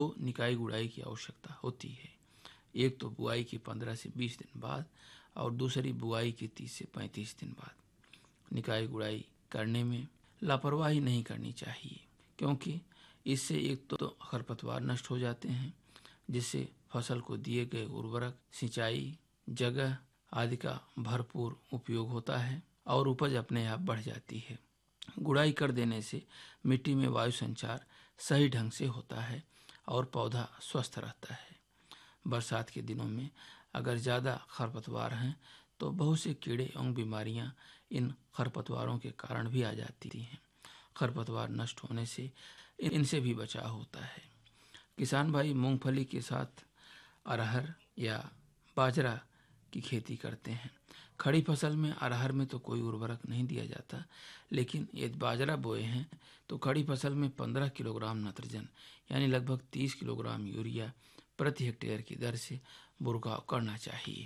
दो निकाई गुड़ाई की आवश्यकता होती है। एक तो बुआई के 15 से 20 दिन बाद और दूसरी बुआई के 30 से 35 दिन बाद। निकाई गुड़ाई करने में लापरवाही नहीं करनी चाहिए, क्योंकि इससे एक तो खरपतवार नष्ट हो जाते हैं, जिससे फसल को दिए गए उर्वरक, सिंचाई, जगह आदि का भरपूर उपयोग होता है और उपज अपने आप बढ़ जाती है। गुड़ाई कर देने से मिट्टी में वायु संचार सही ढंग से होता है और पौधा स्वस्थ रहता है। बरसात के दिनों में अगर ज़्यादा खरपतवार हैं तो बहुत से कीड़े एवं बीमारियां इन खरपतवारों के कारण भी आ जाती हैं। खरपतवार नष्ट होने से इनसे भी बचाव होता है। किसान भाई मूंगफली के साथ अरहर या बाजरा की खेती करते हैं। खड़ी फसल में अरहर में तो कोई उर्वरक नहीं दिया जाता, लेकिन यदि बाजरा बोए हैं तो खड़ी फसल में 15 किलोग्राम नाइट्रोजन यानी लगभग 30 किलोग्राम यूरिया प्रति हेक्टेयर की दर से बुरकाव करना चाहिए।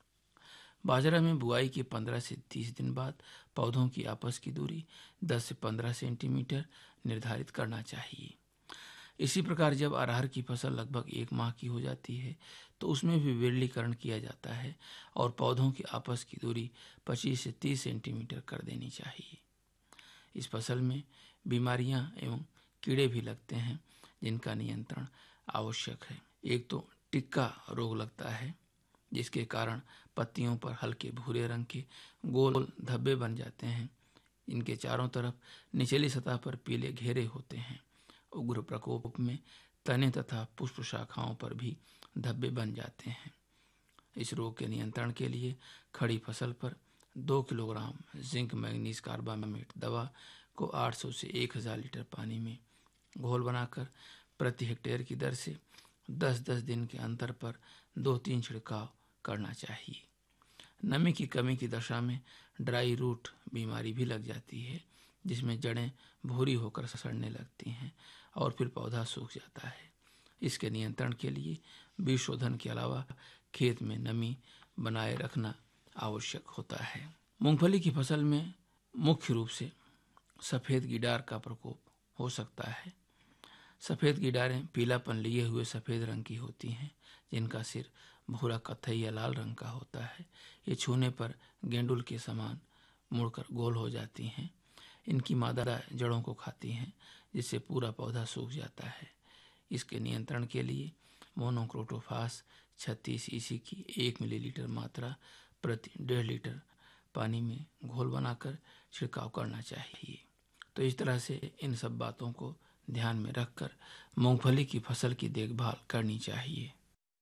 बाजरा में बुआई के 15 से 30 दिन बाद पौधों की आपस की दूरी 10 से 15 सेंटीमीटर निर्धारित करना चाहिए। इसी प्रकार जब अरहर की फसल लगभग 1 माह की हो जाती है तो उसमें भी विरलीकरण किया जाता है और पौधों की आपस की दूरी 25 से 30 सेंटीमीटर कर देनी चाहिए। इस फसल में बीमारियां एवं कीड़े भी लगते हैं, जिनका नियंत्रण आवश्यक है। एक तो टिक्का रोग लगता है, जिसके कारण पत्तियों पर हल्के भूरे रंग के गोल धब्बे बन जाते हैं। इनके चारों तरफ निचली सतह पर पीले घेरे होते हैं। उग्र प्रकोप में तने तथा पुष्प शाखाओं पर भी धब्बे बन जाते हैं। इस रोग के नियंत्रण के लिए खड़ी फसल पर 2 किलोग्राम जिंक मैग्नीज कार्बामेट दवा को 800 से 1000 लीटर पानी में घोल बनाकर प्रति हेक्टेयर की दर से 10-10 दिन के अंतर पर 2-3 छिड़काव करना चाहिए। नमी की कमी की दशा में ड्राई रूट बीमारी भी लग जाती है, जिसमें जड़ें भूरी होकर सड़ने लगती हैं और फिर पौधा सूख जाता है। इसके नियंत्रण के लिए बीज शोधन के अलावा खेत में नमी बनाए रखना आवश्यक होता है। मूंगफली की फसल में मुख्य रूप से सफ़ेद गिडार का प्रकोप हो सकता है। सफ़ेद गिडारें पीलापन लिए हुए सफ़ेद रंग की होती हैं, जिनका सिर भूरा कत्थई या लाल रंग का होता है। ये छूने पर गेंडुल के समान मुड़कर गोल हो जाती हैं। इनकी मादा जड़ों को खाती हैं, जिससे पूरा पौधा सूख जाता है। इसके नियंत्रण के लिए मोनोक्रोटोफास 36 ईसी की 1 मिलीलीटर मात्रा प्रति 1.5 लीटर पानी में घोल बनाकर छिड़काव करना चाहिए। तो इस तरह से इन सब बातों को ध्यान में रखकर मूंगफली की फसल की देखभाल करनी चाहिए।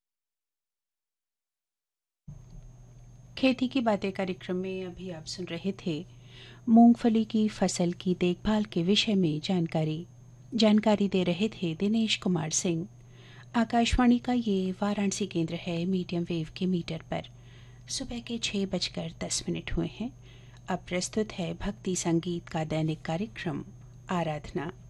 खेती की बातें कार्यक्रम में अभी आप सुन रहे थे मूंगफली की फसल की देखभाल के विषय में जानकारी दे रहे थे दिनेश कुमार सिंह। आकाशवाणी का ये वाराणसी केंद्र है मीडियम वेव के मीटर पर। सुबह के 6:10 हुए हैं। अब प्रस्तुत है भक्ति संगीत का दैनिक कार्यक्रम आराधना।